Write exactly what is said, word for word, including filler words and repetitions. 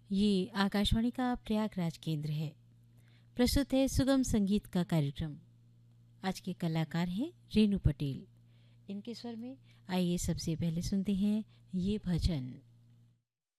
ये आकाशवाणी का प्रयागराज केंद्र है। प्रस्तुत है सुगम संगीत का कार्यक्रम। आज के कलाकार हैं रेणु पटेल। इनके स्वर में आइए सबसे पहले सुनते हैं ये भजन।